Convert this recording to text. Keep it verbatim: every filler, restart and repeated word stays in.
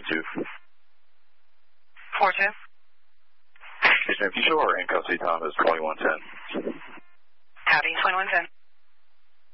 two. four two. Station if you show our income seat time is twenty-one ten. Howdy, twenty-one ten.